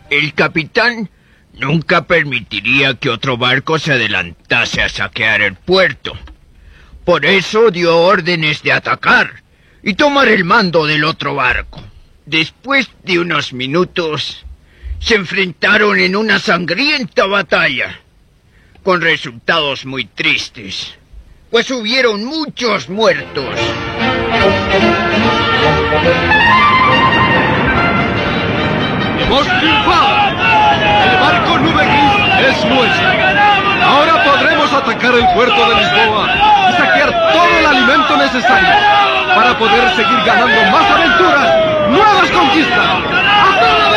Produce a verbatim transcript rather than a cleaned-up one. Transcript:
El capitán nunca permitiría que otro barco se adelantase a saquear el puerto. Por eso dio órdenes de atacar y tomar el mando del otro barco. Después de unos minutos, se enfrentaron en una sangrienta batalla, con resultados muy tristes, pues hubieron muchos muertos. ¡Hemos triunfado! ¡El barco Nube Gris es nuestro! Ahora podremos atacar el puerto de Lisboa y saquear todo el alimento necesario para poder seguir ganando más aventuras, nuevas conquistas. ¡A todos!